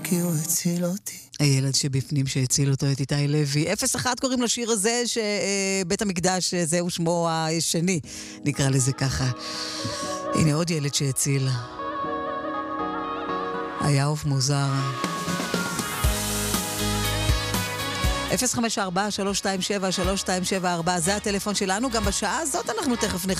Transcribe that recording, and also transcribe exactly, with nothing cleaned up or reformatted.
כי הוא הציל אותי. הילד שבפנים שהציל אותו, את איתי לוי. אפס אחת קוראים לשיר הזה שבית המקדש זהו שמו השני, נקרא לזה ככה. הנה עוד ילד שהציל. היה עוף מוזר. אפס חמש ארבע שלוש שתיים שבע שלוש שתיים שבע ארבע, זה הטלפון שלנו. גם בשעה הזאת אנחנו תכף